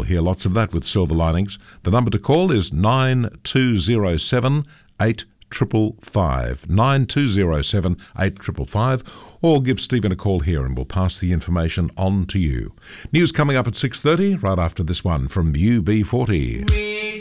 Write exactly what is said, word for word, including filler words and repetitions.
hear lots of that with Silver Linings. The number to call is nine two zero seven eight five five, nine two zero seven eight five five, or give Stephen a call here and we'll pass the information on to you. News coming up at six thirty, right after this one from U B forty.